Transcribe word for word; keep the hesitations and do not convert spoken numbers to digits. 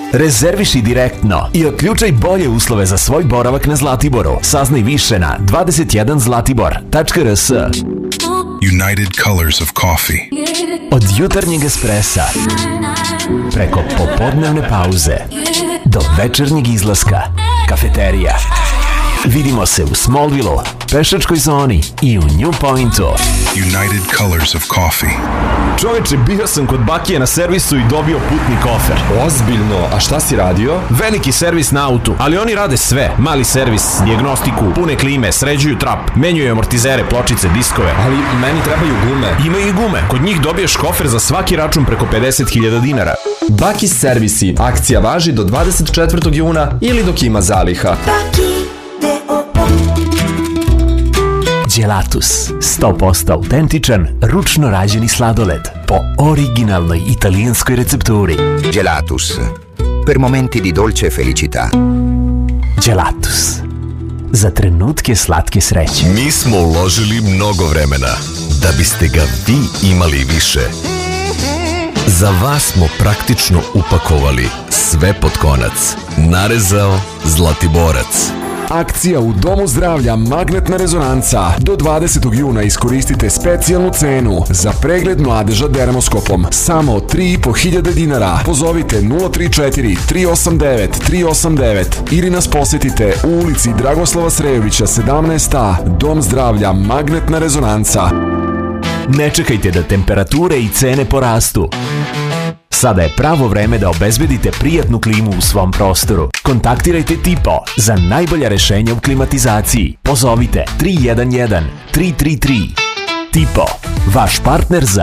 Rezerviši direktno i otključaj bolje uslove za svoj boravak na Zlatiboru. Saznaj više na dvadeset jedan zlatibor tačka r s. United Colors of Coffee. Od jutarnjeg espresa preko popodnevne pauze do večernjeg izlaska, kafeterija. Vidimo se u Smallville, pešačkoj zoni i u New Pointu. United Colors of Coffee. Čoveče, bio sam kod Bakije na servisu i dobio putni kofer. Ozbiljno? A šta si radio? Veliki servis na autu, ali oni rade sve. Mali servis, dijagnostiku, pune klime, sređuju trap, menjuju amortizere, pločice, diskove. Ali meni trebaju gume. Imaju i gume. Kod njih dobiješ kofer za svaki račun preko pedeset hiljada dinara. Bakis servisi. Akcija važi do dvadeset četvrtog juna ili dok ima zaliha. Gelatus, sto posto autentičan, ručno rađeni sladoled po originalnoj italijanskoj recepturi. Gelatus, per momenti di dolce felicità. Gelatus, za trenutke slatke sreće. Mi smo uložili mnogo vremena da biste ga vi imali više. Za vas smo praktično upakovali sve pod konac. Narezao Zlatiborac. Akcija u Domu zdravlja Magnetna rezonanca. Do dvadesetog juna iskoristite specijalnu cenu za pregled mladeža dermoskopom. Samo tri i po hiljade dinara. Pozovite nula tri četiri tri osam devet tri osam devet ili nas posetite u ulici Dragoslava Srejovića sedamnaest a. Dom zdravlja Magnetna rezonanca. Ne čekajte da temperature i cene porastu. Sada je pravo vreme da obezbedite prijatnu klimu u svom prostoru. Kontaktirajte Tipo za najbolja rešenja u klimatizaciji. Pozovite tri jedan jedan tri tri tri. Tipo, vaš partner za